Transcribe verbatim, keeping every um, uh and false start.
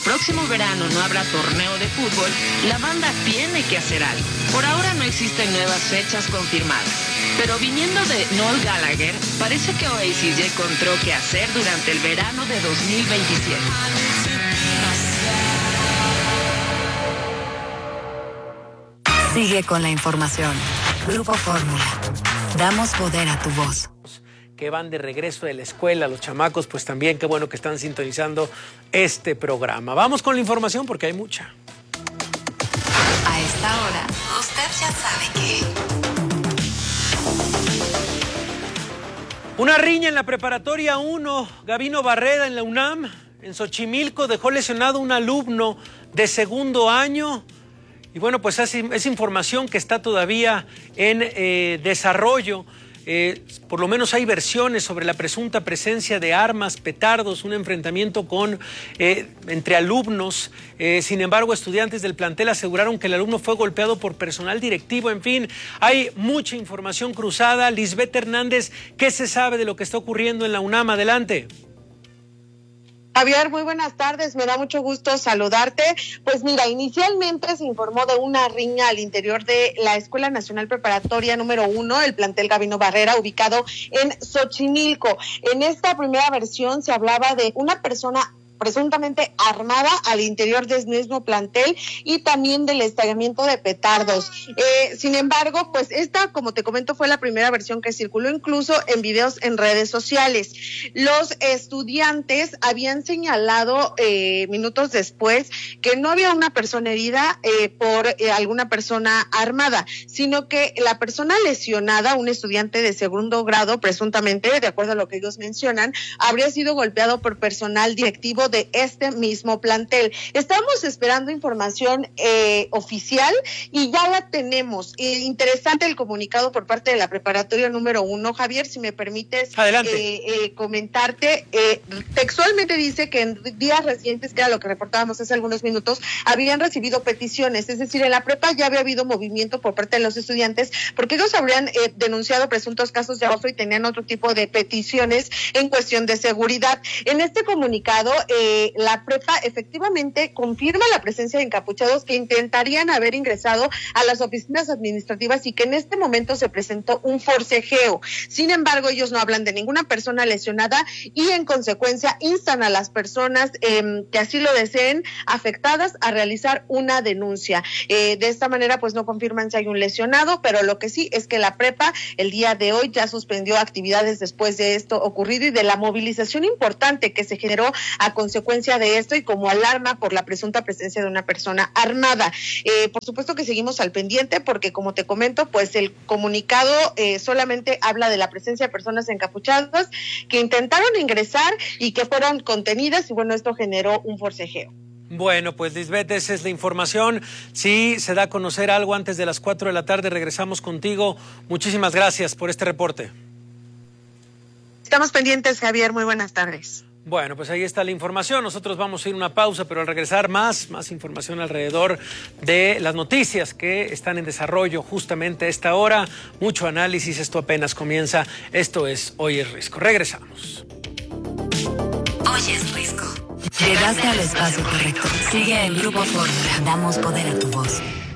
próximo verano no habrá torneo de fútbol, la banda tiene que hacer algo. Por ahora no existen nuevas fechas confirmadas, pero viniendo de Noel Gallagher, parece que Oasis ya encontró qué hacer durante el verano de dos mil veintisiete. Sigue con la información. Grupo Fórmula. Damos poder a tu voz. Que van de regreso de la escuela, los chamacos, pues también qué bueno que están sintonizando este programa. Vamos con la información porque hay mucha. A esta hora, usted ya sabe que... Una riña en la preparatoria uno, Gabino Barreda en la UNAM, en Xochimilco, dejó lesionado un alumno de segundo año. Y bueno, pues es, es información que está todavía en eh, desarrollo. Eh, por lo menos hay versiones sobre la presunta presencia de armas, petardos, un enfrentamiento con, eh, entre alumnos. Eh, sin embargo, estudiantes del plantel aseguraron que el alumno fue golpeado por personal directivo. En fin, hay mucha información cruzada. Lisbeth Hernández, ¿qué se sabe de lo que está ocurriendo en la UNAM? Adelante. Javier, muy buenas tardes, me da mucho gusto saludarte. Pues mira, inicialmente se informó de una riña al interior de la Escuela Nacional Preparatoria número uno, el plantel Gabino Barrera, ubicado en Xochimilco. En esta primera versión se hablaba de una persona presuntamente armada al interior del mismo plantel y también del estallamiento de petardos. Eh, sin embargo, pues esta, como te comento, fue la primera versión que circuló incluso en videos en redes sociales. Los estudiantes habían señalado eh, minutos después que no había una persona herida eh, por eh, alguna persona armada, sino que la persona lesionada, un estudiante de segundo grado, presuntamente, de acuerdo a lo que ellos mencionan, habría sido golpeado por personal directivo de este mismo plantel. Estamos esperando información eh, oficial y ya la tenemos. Eh, interesante el comunicado por parte de la preparatoria número uno. Javier, si me permites eh, eh, comentarte, eh, textualmente dice que en días recientes, que era lo que reportábamos hace algunos minutos, habían recibido peticiones, es decir, en la prepa ya había habido movimiento por parte de los estudiantes, porque ellos habrían eh, denunciado presuntos casos de abuso y tenían otro tipo de peticiones en cuestión de seguridad. En este comunicado, eh, Eh, la prepa efectivamente confirma la presencia de encapuchados que intentarían haber ingresado a las oficinas administrativas y que en este momento se presentó un forcejeo. Sin embargo, ellos no hablan de ninguna persona lesionada y en consecuencia instan a las personas eh, que así lo deseen afectadas a realizar una denuncia. Eh, de esta manera pues no confirman si hay un lesionado, pero lo que sí es que la prepa el día de hoy ya suspendió actividades después de esto ocurrido y de la movilización importante que se generó a consecuencia de esto y como alarma por la presunta presencia de una persona armada. Eh, por supuesto que seguimos al pendiente porque, como te comento, pues el comunicado eh, solamente habla de la presencia de personas encapuchadas que intentaron ingresar y que fueron contenidas y bueno, esto generó un forcejeo. Bueno, pues Lisbeth, esa es la información. Si se da a conocer algo antes de las cuatro de la tarde, regresamos contigo. Muchísimas gracias por este reporte. Estamos pendientes, Javier. Muy buenas tardes. Bueno, pues ahí está la información. Nosotros vamos a ir a una pausa, pero al regresar más, más información alrededor de las noticias que están en desarrollo justamente a esta hora. Mucho análisis, esto apenas comienza. Esto es Hoy es Risco. Regresamos. Hoy es Risco. Llegaste al espacio correcto. Sigue el Grupo Fórmula. Damos poder a tu voz.